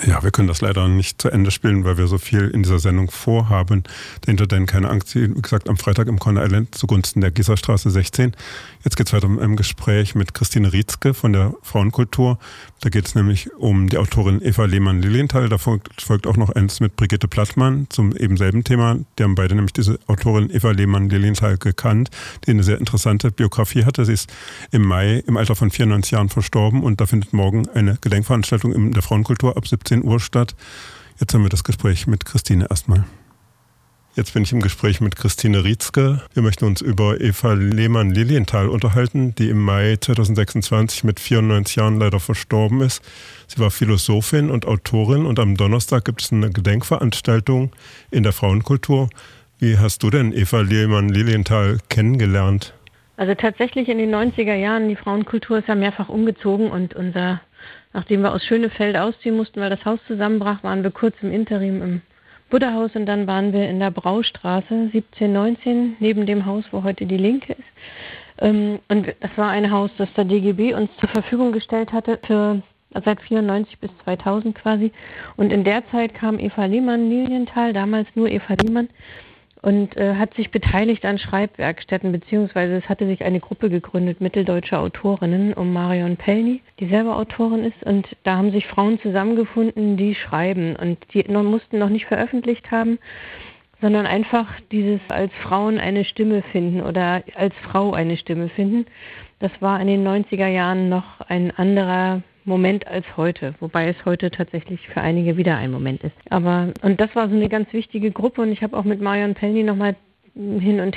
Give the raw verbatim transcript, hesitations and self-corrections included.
Ja, wir können das leider nicht zu Ende spielen, weil wir so viel in dieser Sendung vorhaben. Dahinter denn keine Angst, wie gesagt, am Freitag im Conner Island zugunsten der Gießerstraße sechzehn. Jetzt geht es weiter um ein Gespräch mit Christine Rietzke von der Frauenkultur. Da geht es nämlich um die Autorin Eva Lehmann-Lilienthal. Da folgt, folgt auch noch eins mit Brigitte Plattmann zum eben selben Thema. Die haben beide nämlich diese Autorin Eva Lehmann-Lilienthal gekannt, die eine sehr interessante Biografie hatte. Sie ist im Mai im Alter von vierundneunzig Jahren verstorben und da findet morgen eine Gedenkveranstaltung in der Frauenkultur ab siebzehn Uhr statt. Jetzt haben wir das Gespräch mit Christine erstmal. Jetzt bin ich im Gespräch mit Christine Rietzke. Wir möchten uns über Eva Lehmann-Lilienthal unterhalten, die im Mai zweitausendsechsundzwanzig mit vierundneunzig Jahren leider verstorben ist. Sie war Philosophin und Autorin und am Donnerstag gibt es eine Gedenkveranstaltung in der Frauenkultur. Wie hast du denn Eva Lehmann-Lilienthal kennengelernt? Also tatsächlich in den neunziger Jahren, die Frauenkultur ist ja mehrfach umgezogen und unser, nachdem wir aus Schönefeld ausziehen mussten, weil das Haus zusammenbrach, waren wir kurz im Interim im Buddhahaus und dann waren wir in der Braustraße siebzehn neunzehn, neben dem Haus, wo heute die Linke ist. Und das war ein Haus, das der D G B uns zur Verfügung gestellt hatte für seit vierundneunzig bis zweitausend quasi. Und in der Zeit kam Eva Lehmann-Lilienthal, damals nur Eva Lehmann, und äh, hat sich beteiligt an Schreibwerkstätten, beziehungsweise es hatte sich eine Gruppe gegründet, mitteldeutsche Autorinnen, um Marion Pellny, die selber Autorin ist. Und da haben sich Frauen zusammengefunden, die schreiben. Und die noch, mussten noch nicht veröffentlicht haben, sondern einfach dieses als Frauen eine Stimme finden oder als Frau eine Stimme finden. Das war in den neunziger Jahren noch ein anderer Moment als heute, wobei es heute tatsächlich für einige wieder ein Moment ist. Aber und das war so eine ganz wichtige Gruppe und ich habe auch mit Marion Pellny nochmal hin und